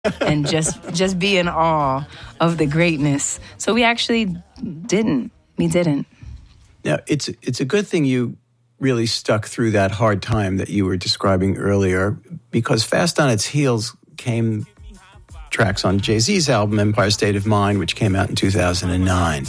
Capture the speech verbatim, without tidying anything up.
and just just be in awe of the greatness. So we actually didn't. We didn't. Now, it's it's a good thing you really stuck through that hard time that you were describing earlier, because fast on its heels came tracks on Jay-Z's album Empire State of Mind, which came out in two thousand nine.